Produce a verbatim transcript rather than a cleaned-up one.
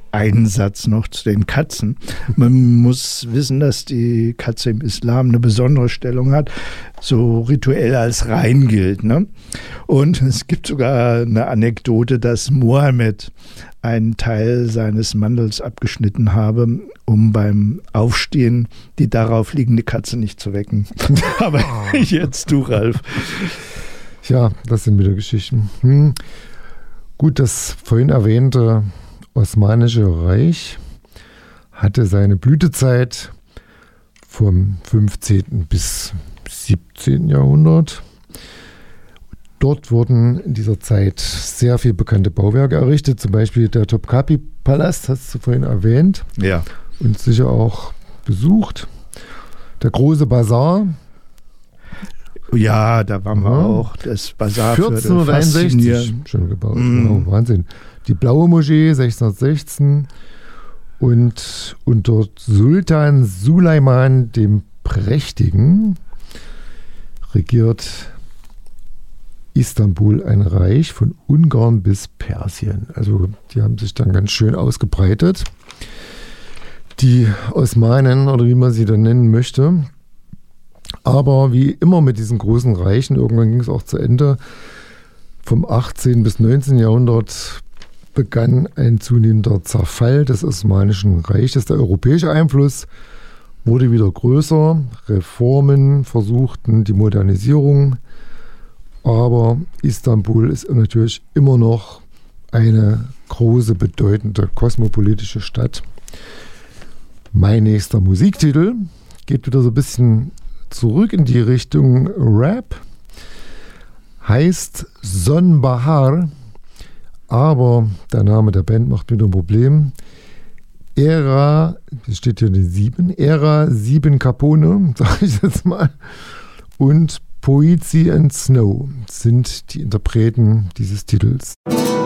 einen Satz noch zu den Katzen. Man muss wissen, dass die Katze im Islam eine besondere Stellung hat, so rituell als rein gilt, ne? Und es gibt sogar eine Anekdote, dass Mohammed einen Teil seines Mantels abgeschnitten habe, um beim Aufstehen die darauf liegende Katze nicht zu wecken. Aber jetzt du, Ralf. Ja, das sind wieder Geschichten. Hm. Gut, das vorhin erwähnte Osmanische Reich hatte seine Blütezeit vom fünfzehnten bis siebzehnten Jahrhundert. Dort wurden in dieser Zeit sehr viele bekannte Bauwerke errichtet, zum Beispiel der Topkapi-Palast, hast du vorhin erwähnt. Ja. Und sicher auch besucht. Der große Bazar. Ja, da waren wir ja. auch. Das Bazar vierzehnhunderteinundsechzig schon gebaut. Mm. Genau, Wahnsinn. Die Blaue Moschee sechzehnhundertsechzehn und unter Sultan Suleiman dem Prächtigen regiert Istanbul ein Reich von Ungarn bis Persien. Also die haben sich dann ganz schön ausgebreitet. Die Osmanen oder wie man sie dann nennen möchte. Aber wie immer mit diesen großen Reichen, irgendwann ging es auch zu Ende. Vom achtzehnten bis neunzehnten Jahrhundert begann ein zunehmender Zerfall des Osmanischen Reiches. Der europäische Einfluss wurde wieder größer. Reformen versuchten die Modernisierung. Aber Istanbul ist natürlich immer noch eine große, bedeutende kosmopolitische Stadt. Mein nächster Musiktitel geht wieder so ein bisschen zurück in die Richtung Rap. Heißt Sonbahar. Aber der Name der Band macht wieder ein Problem. Era, das steht hier in den sieben, Era sieben Capone, sage ich jetzt mal, und Poezy and Snow sind die Interpreten dieses Titels.